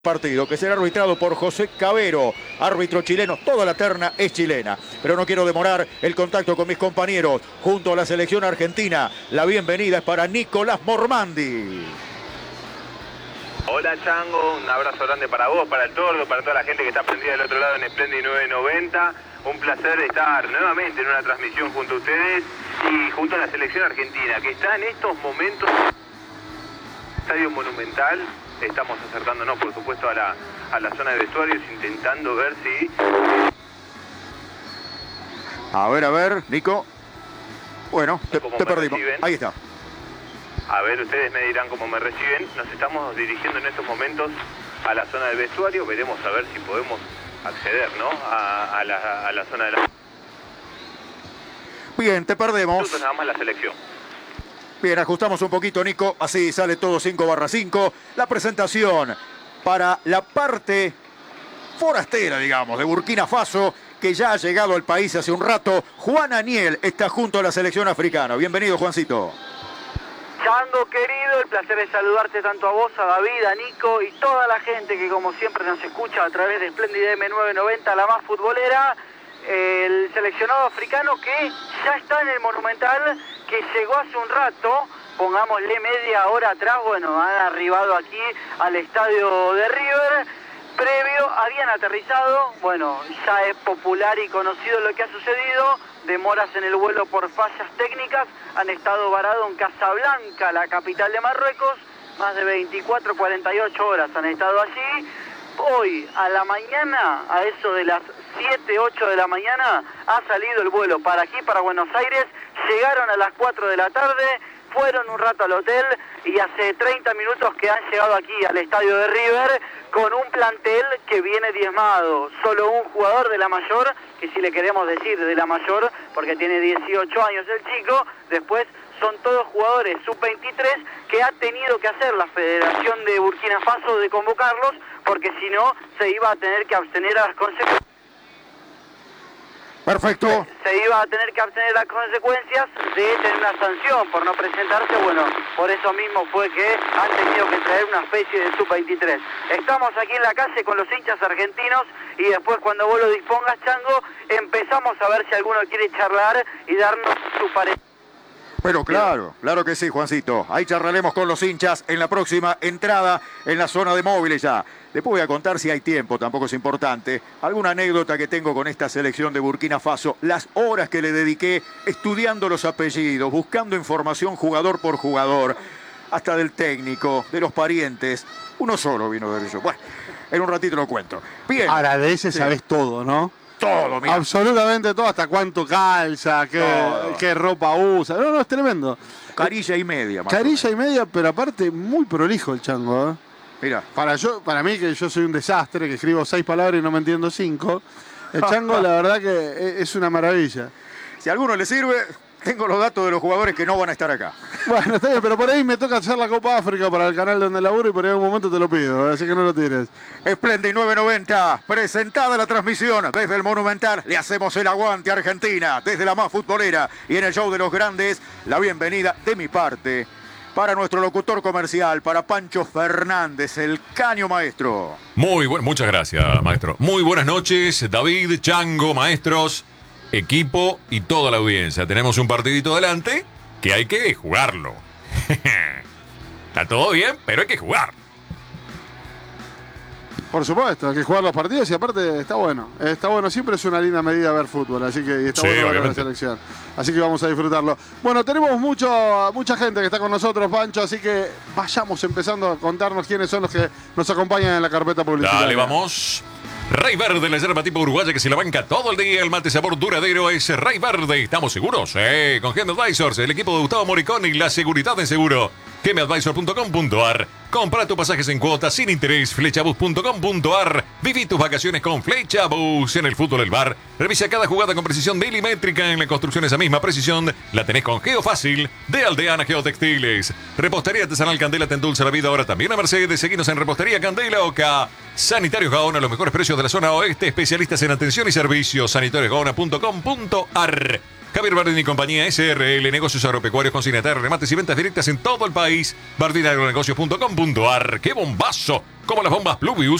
Partido que será arbitrado por José Cabero, árbitro chileno. Toda la terna es chilena, pero no quiero demorar el contacto con mis compañeros junto a la selección argentina. La bienvenida es para Nicolás Mormandi. Hola Chango, un abrazo grande para vos, para el Tordo, para toda la gente que está prendida del otro lado en Splendid 990. Un placer estar nuevamente en una transmisión junto a ustedes y junto a la selección argentina, que está en estos momentos en el Estadio Monumental. Estamos acercándonos, por supuesto, a la zona de vestuarios, intentando ver si... A ver, Nico. Bueno, te perdimos. Reciben. Ahí está. A ver, ustedes me dirán cómo me reciben. Nos estamos dirigiendo en estos momentos a la zona del vestuario. Veremos a ver si podemos acceder, ¿no? A la zona de la... Bien, te perdemos. Minutos nada más la selección. Bien, ajustamos un poquito, Nico. Así sale todo 5/5. La presentación para la parte forastera, digamos, de Burkina Faso, que ya ha llegado al país hace un rato. Juan Aniel está junto a la selección africana. Bienvenido, Juancito. Chango querido, el placer es saludarte tanto a vos, a David, a Nico y toda la gente que como siempre nos escucha a través de Splendid M990, la más futbolera. El seleccionado africano que ya está en el Monumental, que llegó hace un rato, pongámosle media hora atrás. Bueno, han arribado aquí al estadio de River. Previo habían aterrizado, bueno, ya es popular y conocido lo que ha sucedido, demoras en el vuelo por fallas técnicas, han estado varados en Casablanca, la capital de Marruecos, más de 24, 48 horas han estado allí. Hoy a la mañana, a eso de las 7, 8 de la mañana, ha salido el vuelo para aquí, para Buenos Aires, llegaron a las 4 de la tarde, fueron un rato al hotel y hace 30 minutos que han llegado aquí al estadio de River con un plantel que viene diezmado. Solo un jugador de la mayor, que si le queremos decir de la mayor, porque tiene 18 años el chico, después son todos jugadores sub-23 que ha tenido que hacer la Federación de Burkina Faso de convocarlos, porque si no se iba a tener que abstener a las consecuencias. Perfecto. Se iba a tener que abstener las consecuencias de tener una sanción por no presentarse. Bueno, por eso mismo fue que han tenido que traer una especie de sub-23. Estamos aquí en la calle con los hinchas argentinos y después, cuando vos lo dispongas, Chango, empezamos a ver si alguno quiere charlar y darnos su parecer. Pero claro que sí, Juancito. Ahí charlaremos con los hinchas en la próxima entrada en la zona de móviles ya. Después voy a contar, si hay tiempo, tampoco es importante, alguna anécdota que tengo con esta selección de Burkina Faso. Las horas que le dediqué estudiando los apellidos, buscando información jugador por jugador, hasta del técnico, de los parientes. Uno solo vino de ellos. Bueno, en un ratito lo cuento. Bien. Ahora, de ese sí, sabes todo, ¿no? Todo, mira. Absolutamente todo, hasta cuánto calza, qué ropa usa. No, es tremendo. Carilla y media. Carilla y media, pero aparte muy prolijo el Chango, ¿eh? Mira. Para mí, que yo soy un desastre, que escribo 6 palabras y no me entiendo 5, el Chango la verdad que es una maravilla. Si a alguno le sirve, tengo los datos de los jugadores que no van a estar acá. Bueno, está bien, pero por ahí me toca hacer la Copa África para el canal donde laburo y por ahí en un momento te lo pido, así que no lo tires. Splendid 990, presentada la transmisión desde el Monumental. Le hacemos el aguante a Argentina, desde la más futbolera. Y en el show de los grandes, la bienvenida de mi parte para nuestro locutor comercial, para Pancho Fernández, el caño maestro. Muchas gracias, maestro. Muy buenas noches, David, Chango, maestros, equipo y toda la audiencia. Tenemos un partidito delante que hay que jugarlo. Está todo bien, pero hay que jugar. Por supuesto, hay que jugar los partidos y aparte está bueno. Está bueno, siempre es una linda medida ver fútbol, así que está bueno ver la selección. Así que vamos a disfrutarlo. Bueno, tenemos mucha gente que está con nosotros, Pancho, así que vayamos empezando a contarnos quiénes son los que nos acompañan en la carpeta publicitaria. Dale, vamos. Rey Verde, la yerba tipo uruguaya que se la banca todo el día. El mate sabor duradero es Rey Verde. ¿Estamos seguros? Con Gem Advisors, el equipo de Gustavo Moricón y la seguridad en seguro. gemadvisor.com.ar. Compra tus pasajes en cuotas sin interés. Flechabus.com.ar. Viví tus vacaciones con Flechabus. En el fútbol, el bar. Revisa cada jugada con precisión milimétrica. En la construcción, esa misma precisión la tenés con Geofácil de Aldeana Geotextiles. Repostería Artesanal Candela te endulza la vida ahora también a Mercedes. Seguinos en Repostería Candela Oca. Sanitarios Gaona, los mejores precios de la zona oeste. Especialistas en atención y servicios. Sanitariosgaona.com.ar. Javier Bardini y compañía SRL, negocios agropecuarios, consignatarios, remates y ventas directas en todo el país. BardiniAgronegocios.com.ar. ¡Qué bombazo! Como las bombas Pluvius